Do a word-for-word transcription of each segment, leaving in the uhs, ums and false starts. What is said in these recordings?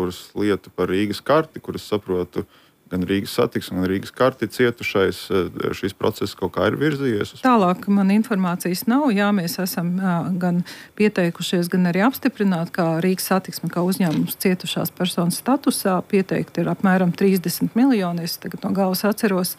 infrastruktūras lietu par Rīgas karti, kuras saprotu, gan Rīgas satiksme, gan Rīgas karti cietušais, šīs procesas kaut kā ir virzījies? Tālāk man informācijas nav. Jā, mēs esam gan pieteikušies, gan arī apstiprināti, kā Rīgas satiksme, kā uzņēmums cietušās personas statusā. Pieteikti ir apmēram trīsdesmit miljoni. Es tagad no galvas atceros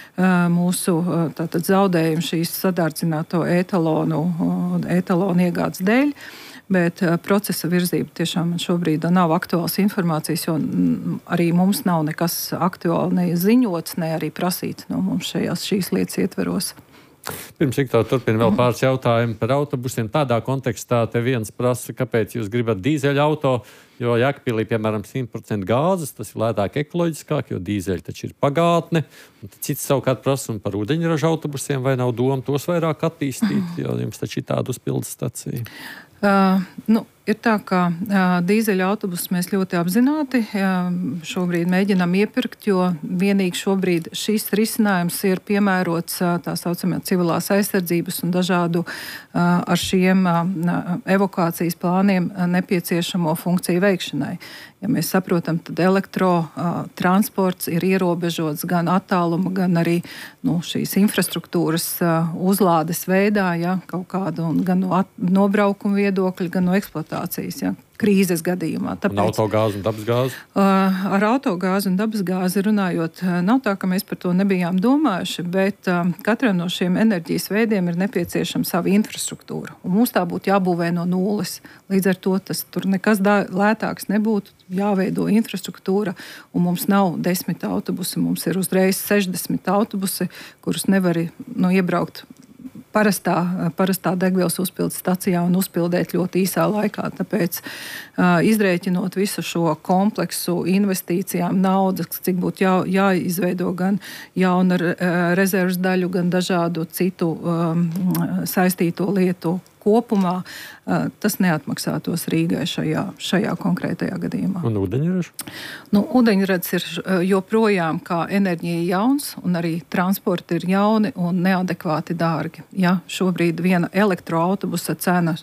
mūsu tātad zaudējumu šīs sadārdzināto etalonu, etalonu iegādes dēļ. Bet uh, procesa virzība tiešām man šobrīd nav aktuāls informācijas, jo m, arī mums nav nekas aktuāli ne ziņots, ne arī prasīts no mums šajās šīs lietas ietveros. Pirms Viktor turpina vēl pāris jautājumu par autobusiem. Tādā kontekstā te viens prasa, kāpēc jūs gribat dīzeļa auto, jo Jēkabpilī, piemēram, simt procenti gāzes, tas ir lētāk ekoloģiskāk, jo dīzeļi taču ir pagātne. Un cits savukārt prasa un par ūdeņraža autobusiem, vai nav doma tos vairāk attīstīt, jo jums taču ir tāda uzpildes stacija. Uh, nu, ir tā, ka uh, dīzeļa autobusus mēs ļoti apzināti uh, šobrīd mēģinām iepirkt, jo vienīgi šobrīd šis risinājums ir piemērots uh, tā saucamajā civilās aizsardzības un dažādu uh, ar šiem uh, evakuācijas plāniem uh, nepieciešamo funkciju veikšanai. Ja mēs saprotam, tad elektrotransports ir ierobežots gan attāluma, gan arī nu, šīs infrastruktūras uh, uzlādes veidā, ja, kaut kādu, gan no at, nobraukuma viedokļa, gan no eksploatācijas, ja, krīzes gadījumā. Tāpēc, un autogāzi un dabasgāzi? Uh, ar autogāzi un dabasgāzi runājot, nav tā, ka mēs par to nebijām domājuši, bet uh, katram no šiem enerģijas veidiem ir nepieciešama sava infrastruktūra. Un mums tā būtu jābūvē no nulles. Līdz ar to tas tur nekas dā, lētāks nebūtu, jāveido infrastruktūra, un mums nav desmit autobusi, mums ir uzreiz sešdesmit autobusi, kurus nevar nu, iebraukt parastā, parastā degvielas uzpildes stacijā un uzpildēt ļoti īsā laikā. Tāpēc uh, izrēķinot visu šo kompleksu investīcijām, naudas, cik būtu jā, jāizveido gan jauna uh, rezerves daļu, gan dažādu citu um, saistīto lietu kopumā, uh, tas neatmaksātos Rīgai šajā, šajā konkrētajā gadījumā. Un ūdeņrads? Nu, ūdeņrads ir joprojām kā enerģija jauns, un arī transporti ir jauni un neadekvāti dārgi. Ja šobrīd viena elektroautobusa cena,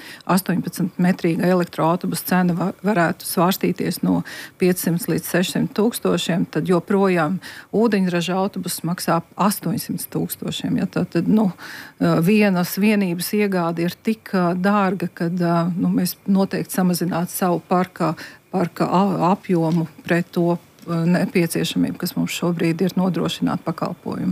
astoņpadsmitmetrīga elektroautobusa cena var, varētu svārstīties no piecsimt līdz sešsimt tūkstošiem, tad joprojām ūdeņraža autobus maksā astoņsimt tūkstošiem. Ja, tad, nu, vienas vienības iegādi ir tik dārga, ka nu, mēs noteikti samazinātu savu parka, parka apjomu pret to nepieciešamību, kas mums šobrīd ir nodrošināt pakalpojumu.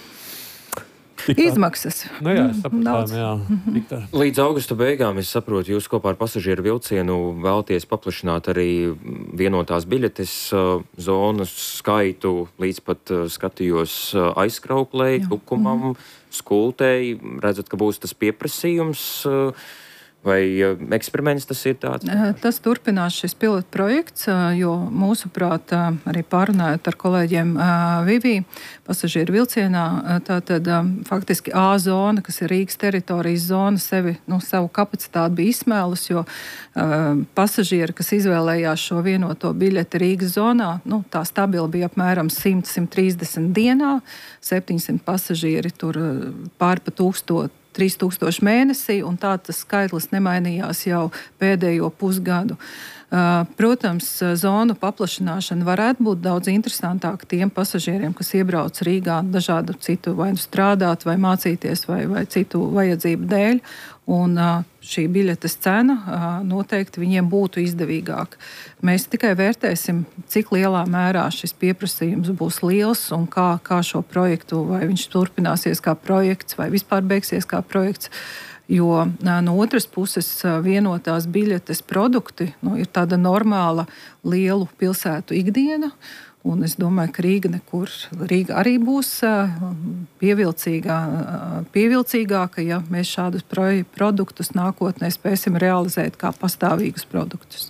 Izmaksas. Nu jā, sapratām, jā. Viktor. Līdz augusta beigām, es saprotu, jūs kopā ar pasažieru vilcienu vēlaties paplašināt arī vienotās biļetes zonas skaitu, līdz pat skatījos Aizkrauklei, Tukumam, Skultei. Redzat, ka būs tas pieprasījums, vai eksperiments tas ir tāds? Tas turpinās šis pilotu projekts, jo mūsuprāt, arī pārunājot ar kolēģiem Vivī, pasažieru vilcienā, tātad faktiski A zona, kas ir Rīgas teritorijas zona, sevi, nu, savu kapacitāti bija izsmēlus, jo pasažieri, kas izvēlējās šo vienoto biļeti Rīgas zonā, nu, tā stabili bija apmēram simt līdz simt trīsdesmit dienā, septiņsimt pasažieri tur pār pa tūkstot, trīs tūkstoši mēnesī, un tā tas skaitlis nemainījās jau pēdējo pusgadu. Protams, zonu paplašināšana varētu būt daudz interesantāka tiem pasažieriem, kas iebrauc Rīgā dažādu citu vai strādāt, vai mācīties, vai, vai citu vajadzību dēļ. Un šī biļetes cena noteikti viņiem būtu izdevīgāka. Mēs tikai vērtēsim, cik lielā mērā šis pieprasījums būs liels un kā, kā šo projektu, vai viņš turpināsies kā projekts, vai vispār beigsies kā projekts. Jo no otras puses vienotās biļetes produkti nu, ir tāda normāla lielu pilsētu ikdiena. Un es domāju, ka Rīga nekur, Rīga arī būs pievilcīgā, pievilcīgāka, ja mēs šādus produktus nākotnē spēsim realizēt kā pastāvīgus produktus.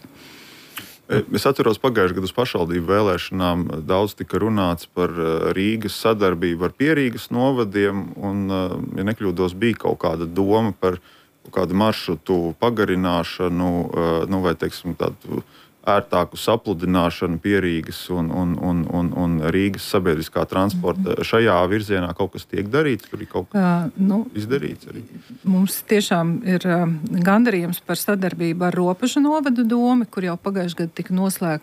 Es atceros pagājušajā gadā uz pašvaldību vēlēšanām daudz tika runāts par Rīgas sadarbību ar Pierīgas novadiem, un, ja nekļūdos, bija kaut kāda doma par kaut kādu maršrutu pagarināšanu, nu, vai, teiksim, tādu ērtāku sapludināšanu Pierīgas un, un, un, un, un Rīgas sabiedriskā transporta. Mm-hmm. Šajā virzienā kaut kas tiek darīts, tur ir kaut kas uh, nu, izdarīts arī. Mums tiešām ir uh, gandarījums par sadarbību ar Ropažu novadu domi, kur jau pagājušajā gadā tika noslēgta